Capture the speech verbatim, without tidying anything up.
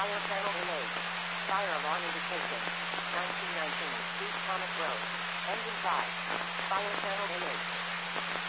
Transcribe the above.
Fire panel delayed. Fire alarm indication. nineteen nineteen East Comet Road. Engine five. Fire panel